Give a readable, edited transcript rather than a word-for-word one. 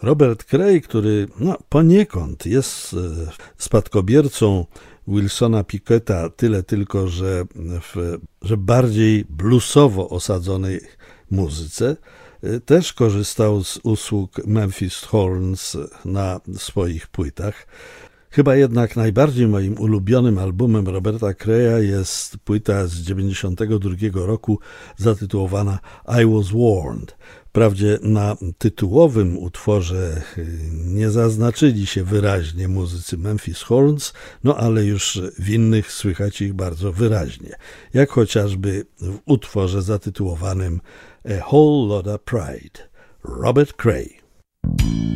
Robert Cray, który poniekąd jest spadkobiercą Wilsona Picketta, tyle tylko, że w bardziej bluesowo osadzonej muzyce, też korzystał z usług Memphis Horns na swoich płytach. Chyba jednak najbardziej moim ulubionym albumem Roberta Craya jest płyta z 1992 roku zatytułowana I Was Warned. Wprawdzie na tytułowym utworze nie zaznaczyli się wyraźnie muzycy Memphis Horns, ale już w innych słychać ich bardzo wyraźnie, jak chociażby w utworze zatytułowanym A Whole Lotta Pride. Robert Cray.